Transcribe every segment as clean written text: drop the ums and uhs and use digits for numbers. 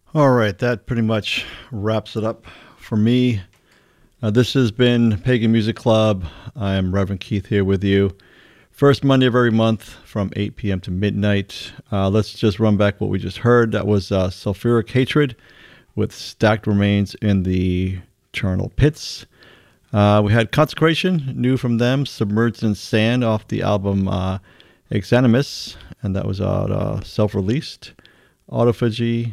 All right, that pretty much wraps it up for me. This has been Pagan Music Club. I am Reverend Keith here with you. First Monday of every month from 8 p.m. to midnight. Let's just run back what we just heard. That was Sulfuric Hatred with Stacked Remains in the Charnel Pits. We had Consecration, new from them, Submerged in Sand off the album Exanimus, and that was out self-released. Autophagy.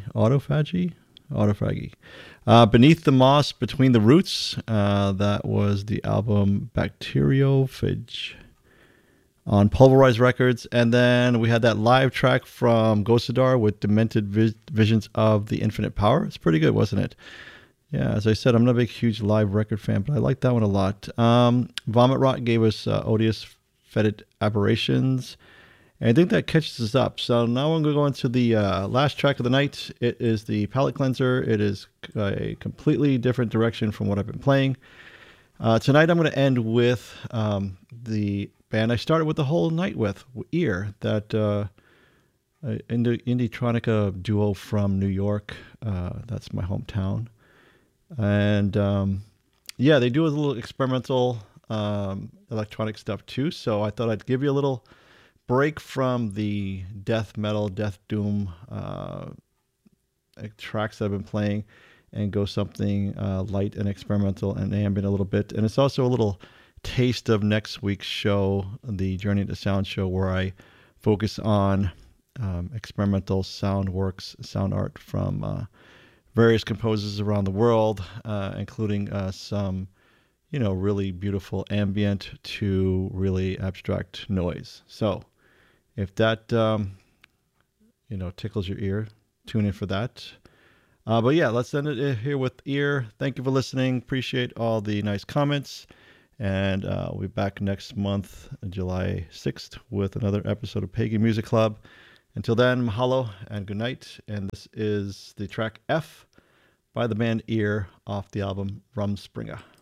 Beneath the Moss, Between the Roots. That was the album Bacteriophage on Pulverized Records. And then we had that live track from Ghosadar with Demented Visions of the Infinite Power. It's pretty good, wasn't it? Yeah, as I said, I'm not a big, huge live record fan, but I like that one a lot. Vomit Rot gave us Odious Fetid Aberrations. And I think that catches us up. So now I'm going to go into the last track of the night. It is the Palette Cleanser. It is a completely different direction from what I've been playing. Tonight I'm going to end with the band I started with the whole night with, Ear, that indie-tronica duo from New York. That's my hometown. And yeah, they do a little experimental electronic stuff too. So I thought I'd give you a little break from the death metal, death doom tracks that I've been playing and go something light and experimental and ambient a little bit. And it's also a little taste of next week's show, the Journey into Sound show, where I focus on experimental sound works, sound art from various composers around the world, including some really beautiful ambient to really abstract noise. So if that, tickles your ear, tune in for that. But yeah, let's end it here with Ear. Thank you for listening. Appreciate all the nice comments. And we'll be back next month, July 6th, with another episode of Pagan Music Club. Until then, mahalo and good night. And this is the track F by the band Ear off the album Rumspringa.